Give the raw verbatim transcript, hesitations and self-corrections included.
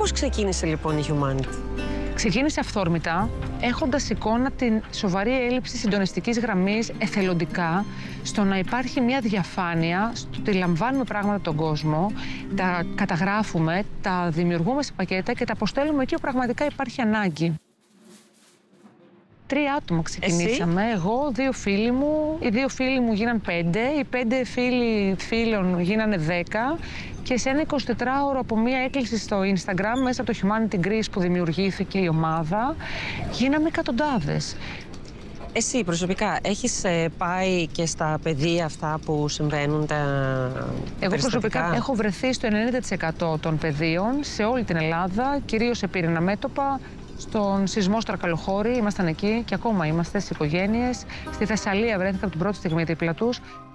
Πώς ξεκίνησε λοιπόν η Humanity? Ξεκίνησε αυθόρμητα, έχοντας εικόνα την σοβαρή έλλειψη συντονιστικής γραμμής εθελοντικά, στο να υπάρχει μια διαφάνεια, στο ότι λαμβάνουμε πράγματα τον κόσμο, τα καταγράφουμε, τα δημιουργούμε σε πακέτα και τα αποστέλνουμε εκεί όπου πραγματικά υπάρχει ανάγκη. Τρία άτομα ξεκινήσαμε. Εσύ? Εγώ, δύο φίλοι μου. Οι δύο φίλοι μου γίναν πέντε. Οι πέντε φίλοι φίλων γίνανε δέκα. Και σε ένα εικοσιτετράωρο από μία έκκληση στο Instagram, μέσα από το Humanity Greece που δημιουργήθηκε η ομάδα, γίναμε εκατοντάδες. Εσύ προσωπικά έχεις ε, πάει και στα πεδία αυτά που συμβαίνουν τα Εγώ προσωπικά έχω βρεθεί στο ενενήντα τοις εκατό των πεδίων σε όλη την Ελλάδα, κυρίως σε πύρινα μέτωπα. Στον σεισμό στο Αρκαλοχώρι ήμασταν εκεί και ακόμα είμαστε στις οικογένειες. Στη Θεσσαλία βρέθηκα από την πρώτη στιγμή δίπλα τους.